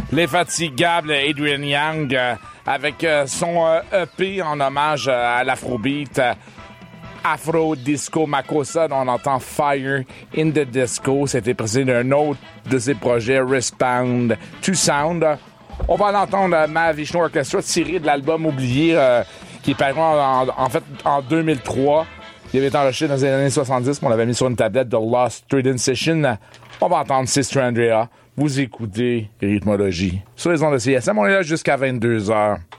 L'infatigable Adrian Young avec son EP en hommage à l'Afrobeat Afro Disco Makossa, dont on entend Fire in the Disco. C'était précédé d'un autre de ses projets, Respond to Sound. On va l'entendre Mahavishnu Orchestra tiré de l'album oublié qui est paru en 2003. Il avait été enregistré dans les années 70, mais on l'avait mis sur une tablette de Lost Trading Session. On va entendre Sister Andrea. Vous écoutez Rythmologie sur les ondes de CSM. On est là jusqu'à 22h.